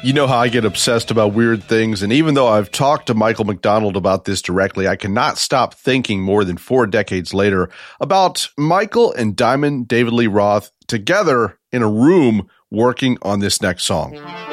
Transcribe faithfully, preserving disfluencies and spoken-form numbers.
You know how I get obsessed about weird things, and even though I've talked to Michael McDonald about this directly, I cannot stop thinking more than four decades later about Michael and Diamond David Lee Roth together in a room working on this next song.